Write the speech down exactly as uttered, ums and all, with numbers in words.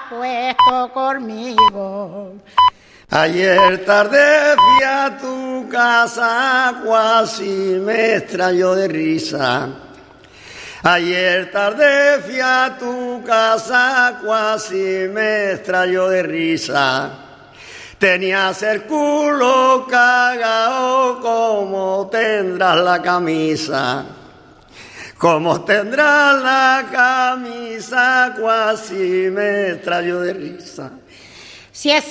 puesto conmigo. Ayer tarde fui a tu casa, cuasi me extraño de risa. Ayer tarde fui a tu casa, cuasi me extraño de risa. Tenías el culo cagao, como tendrás la camisa. Como tendrás la camisa, cuasi me extraño de risa. Si es